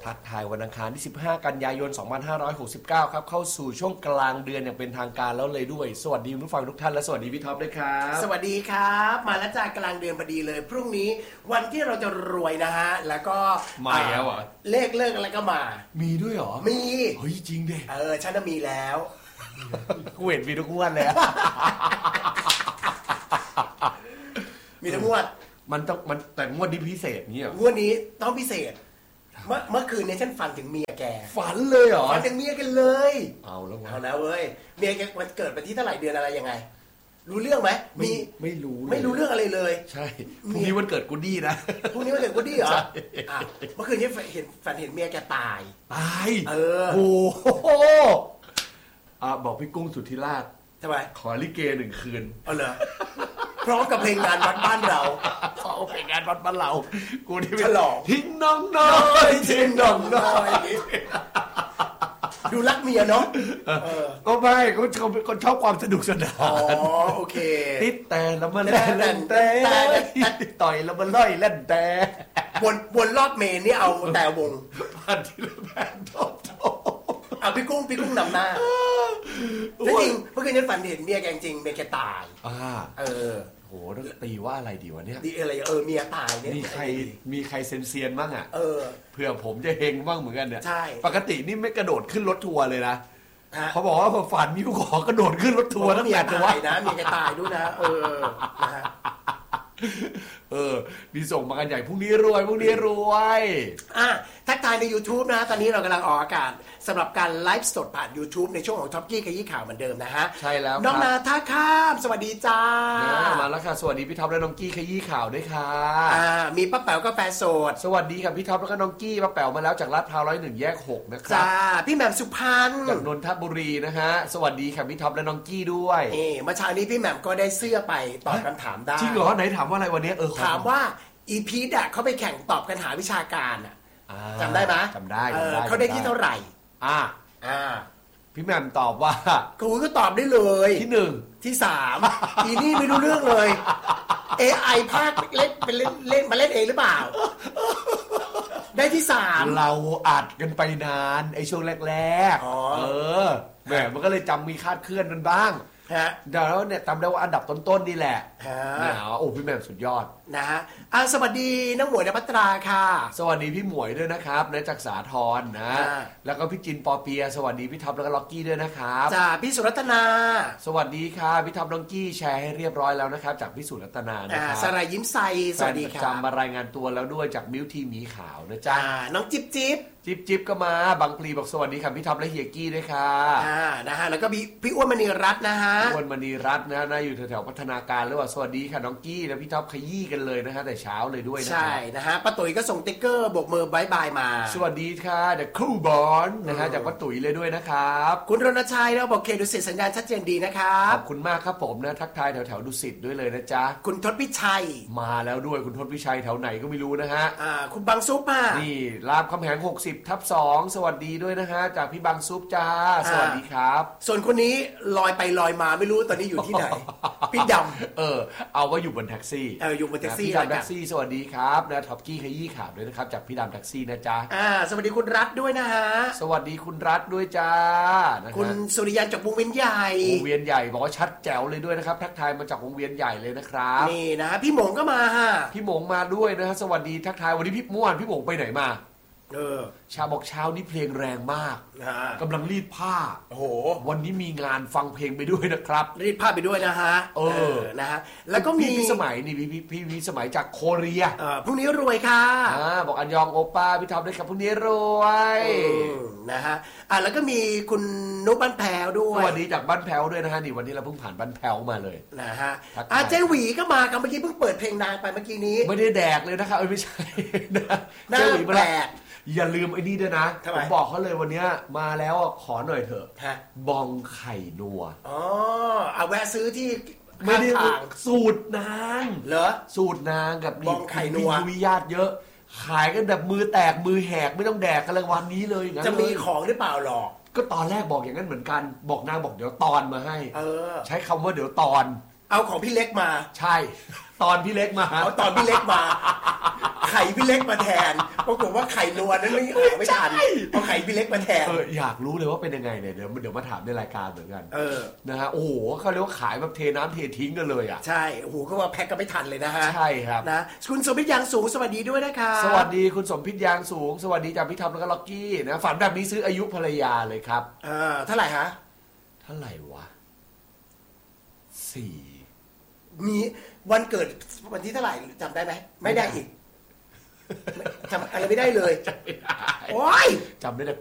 ทักทายวันอังคารที่15กันยายน2569ครับเข้าสู่ช่วงกลางเดือนอย่างเป็นทางการแล้วเลยด้วยสวัสดีผู้ฟังทุกท่านและสวัสดีพี่ท็อปด้วยครับสวัสดีครับมาแล้วจากกลางเดือนพอดีเลยพรุ่งนี้วันที่เราจะรวยนะฮะแล้วก็มาแล้วอ่ะเลขเลิกอะไรก็มามีด้วยเหรอมีเฮ้ยจริงดิฉันน่ะมีแล้วกูเห็นมีทุกงวดเลยมีทุกงวดมันแต่งวดนี้พิเศษนี่เหรองวดนี้ต้องพิเศษเมื่อคืนเนี่ยฉันฝันถึงเมียแกฝันเลยเหรอฝันถึงเมียกันเลยเอาแล้วเว้ยเมียแกวันเกิดวันที่เท่าไหร่เดือนอะไรยังไงรู้เรื่องไหมไม่รู้เรื่องอะไรเลยใช่พรุ่งนี้วันเกิดกูดี้นะพรุ่งนี้วันเกิดกูดี้เหรอเมื่อคืนนี้ฝันเห็นเมียแกตายโอ้โหบอกพี่กุ้งสุทธิราชทำไมขอลิเก1 คืนเหรอพร้อมกับเพลงงานวัดบ้านเราเพลงงานวัดบ้านเรากูนี่ฉลองทิ้งน้องน้อยทิ้งน้องน้อยดูรักเมียเนาะก็ไม่ก็ชอบความสนุกสนานโอเคติดแต่แล้วมันเล่นแต่ต่อยแล้วมันล่อยเล่นแต่วนรอบเมนนี่เอาแต่วงพันที่ละแบนโตพี่กุ้งนำหน้าจริงเมื่อคืนฉันฝันเห็นเมียแกจริงเมียแกตายโหต้องตีว่าอะไรดีวะเนี่ยดีอะไรเมียตายเนี่ยมีใครเซียนบ้างอ่ะเผื่อผมจะเฮงบ้างเหมือนกันเนี่ยใช่ปกตินี่ไม่กระโดดขึ้นรถทัวร์เลยนะเขาบอกว่าฝันมิวขอกระโดดขึ้นรถทัวร์ตั้งแต่จะว่านะเมียแกตายด้วยนะมีส่งมากันใหญ่พรุ่งนี้รวยทักทายใน YouTube นะตอนนี้เรากำลังออกอากาศสำหรับการไลฟ์สดผ่าน YouTube ในช่วงของท็อปกี้ขยี้ข่าวเหมือนเดิมนะฮะใช่แล้วน้องนาท่าข้ามสวัสดีจ้ามาแล้วค่ะสวัสดีพี่ท็อปและน้องกี้ขยี้ข่าวด้วยค่ะมีป้าแป๋วกาแฟสดสวัสดีค่ะพี่ท็อปแล้วก็น้องกี้ป้าแป๋วมาแล้วจากลาดพร้าว101 แยก 6นะครับจ้าพี่แหม่มสุพรรณจากนนทบุรีนะฮะสวัสดีค่ะพี่ท็อปและน้องกี้ด้วยเมื่อเช้านี้พี่แหม่มก็ได้เสื้อไปตอบคำถามได้จริงเหรอไหนถามว่าอะไรวันนี้ถามว่าอีพีดเขาไปแข่งตอบปัญหาวิชาการจำได้ไหมจำได้เขาได้ที่เท่าไหร่พี่แหม่มตอบว่าก็ตอบได้เลยที่1 ที่3อีนี่ไม่รู้เรื่องเลย AI ภาคเล่นเป็นเล่นมาเล่นเองหรือเปล่าได้ที่3 เราอัดกันไปนานไอ้ช่วงแรกๆแหมมันก็เลยจำมีคาดเคลื่อนกันบ้างเดี๋ยวเนี่ยจำได้ว่าอันดับต้นๆนี่แหละโอ้พี่แหม่มสุดยอดนะฮะสวัสดีน้องหมวยณภัตราค่ะสวัสดีพี่หมวยด้วยนะครับนะจากสาทรนะแล้วก็พี่จินปอเปียสวัสดีพี่ท็อปแล้วก็ล็อกกี้ด้วยนะครับจ้าพี่สุรัตนาสวัสดีค่ะพี่ท็อปล็อกกี้แชร์ให้เรียบร้อยแล้วนะครับจากพี่สุรัตนานะครับสรายยิ้มใสสวัสดีครับจำมารายงานตัวแล้วด้วยจากมิวทีหมีขาวนะจ๊ะน้องจิ๊บก็มาบางพลีบอกสวัสดีครับพี่ท็อปและเฮียกี้ด้วยค่ะนะฮะแล้วก็พี่อ้วนมณีรัตน์นะฮะอ้วนมณีรัตน์นะอยู่แถวๆพัฒนาการหรือว่าสวัสดีค่ะน้องกี้และพี่ท็อปขยี้กันเลยนะฮะแต่เช้าเลยด้วยนะใช่นะฮะป้าตุ๋ยก็ส่งติ๊กเกอร์โบกมือบายบายมาสวัสดีค่ะเดอะคูบอลนะฮะจากป้าตุ๋ยเลยด้วยนะครับคุณรณชัยเราบอกเคดุสิตสัญญาณชัดเจนดีนะครับขอบคุณมากครับผมนะทักทายแถวๆดุสิตด้วยเลยนะจ๊ะคุณทศพิชัยมาแล้วด้วยคุณทศพิชัยแถวไหนก็ไม่รู้นะฮะคุณบางซุปนี่รามคำแหง60/2สวัสดีด้วยนะฮะจากพี่บางซุปจ้าสวัสดีครับส่วนคนนี้ลอยไปลอยมาไม่รู้ตอนนี้อยู่ที่ไหนพี่ดำเอาว่าอยู่บนแท็กซี่อยู่บนแท็กซี่พี่ดำแท็กซี่สวัสดีครับนะท็อปกี้ขยี้ข่าวด้วยนะครับจากพี่ดำแท็กซี่นะจ๊ะสวัสดีคุณรัฐด้วยนะฮะสวัสดีคุณรัฐด้วยจ้าคุณสุริยันจากวงเวียนใหญ่วงเวียนใหญ่บอกว่าชัดแจ๋วเลยด้วยนะครับทักทายมาจากวงเวียนใหญ่เลยนะครับนี่นะพี่หมงก็มาฮะพี่หมงมาด้วยนะฮะสวัสดีทักทายวันนี้พี่ม่วนพี่หมงไปไหนมาชาบอกเช้านี้เพลงแรงมากกำลังรีดผ้าวันนี้มีงานฟังเพลงไปด้วยนะครับรีดผ้าไปด้วยนะฮะนะฮะแล้วก็มีพี่สมัยนี่พี่สมัยจากโคเรียพรุ่งนี้รวยค่ะบอกอันยองโอป้าพี่ท็อปด้วยครับพรุ่งนี้รวยนะฮะแล้วก็มีคุณนุ๊กบ้านแพ้วด้วยสวัสดีจากบ้านแพ้วด้วยนะฮะนี่วันนี้เราเพิ่งผ่านบ้านแพ้วมาเลยนะฮะเจ๊หวีก็มาครับเมื่อกี้เพิ่งเปิดเพลงนางไปเมื่อกี้นี้ไม่ได้แดกเลยนะครับไม่ใช่เจ๊หวีแปลกอย่าลืมไอ้นี่ด้วยนะผมบอกเขาเลยวันนี้มาแล้วขอหน่อยเถอะบองไข่นัวเอาแวะซื้อที่ไม่ได้สูตรนางเหรอสูตรนางกับบองไข่นัวมีญาติเยอะขายกันแบบมือแตกมือแหกไม่ต้องแดกกันเลยวันนี้เลยจะมีของหรือเปล่าหรอกก็ตอนแรกบอกอย่างนั้นเหมือนกันบอกนางบอกเดี๋ยวตอนมาให้ใช้คำว่าเดี๋ยวตอนเอาของพี่เล็กมาใช่ตอนพี่เล็กมาเอาตอนพี่เล็กมาไข่พี่เล็กมาแทนปรากฏว่าไข่นวลนั้นไม่ทันเอาไข่พี่เล็กมาแทนอยากรู้เลยว่าเป็นยังไงเนี่ยเดี๋ยวมาถามในรายการเหมือนกันนะฮะโอ้โหเขาเรียกว่าขายแบบเทน้ำเททิ้งกันเลยอ่ะใช่โอ้โหก็ว่าแพ็คก็ไม่ทันเลยนะฮะใช่ครับนะคุณสมพิษยางสูงสวัสดีด้วยนะคะสวัสดีคุณสมพิษยางสูงสวัสดีจากพี่ทอมแล้วก็ล็อกกี้นะฝันแบบนี้ซื้ออายุภรรยาเลยครับเท่าไหร่ฮะเท่าไหร่วะ4 มีวันเกิดวันที่เท่าไหร่จำได้ไหมไม่ได้อีกจำอะไรไม่ได้เลยจำไม่ได้โอ้ยจำได้แต่